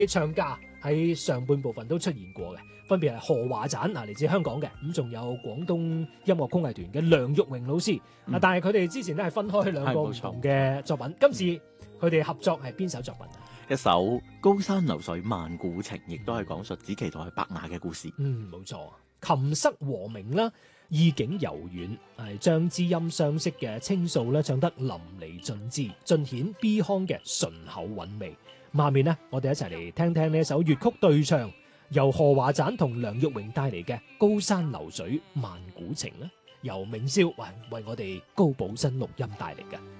唱家喺上半部分都出現過嘅，分別係何華盞嚟自香港嘅，咁仲有廣東音樂工藝團嘅梁玉榮老師。但係佢哋之前咧係分開兩個唔同嘅作品。今次佢哋合作係邊首作品啊？ 一首《高山流水萬古情》，亦都係講述子期同埋白雅嘅故事。 冇錯，琴瑟和鳴啦，意境柔軟，係將知音相惜嘅情愫咧唱得淋漓盡致，盡顯 Beyond 嘅醇厚韻味。下面呢，我哋一齊嚟聽聽呢一首粵曲對唱，由何華盞同梁玉榮帶嚟嘅《高山流水萬古情》啦，由明宵為我哋高寶新錄音帶嚟嘅。